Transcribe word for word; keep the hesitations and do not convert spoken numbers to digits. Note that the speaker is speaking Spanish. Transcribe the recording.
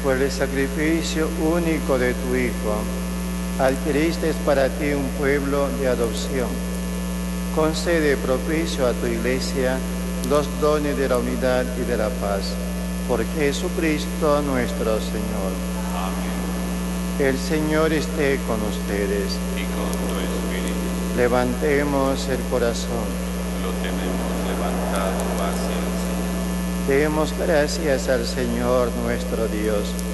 Por el sacrificio único de tu Hijo, adquiriste para ti un pueblo de adopción. Concede propicio a tu Iglesia los dones de la unidad y de la paz. Por Jesucristo nuestro Señor. Amén. El Señor esté con ustedes. Y con tu espíritu. Levantemos el corazón. Lo tenemos levantado hacia el Señor. Demos gracias al Señor nuestro Dios.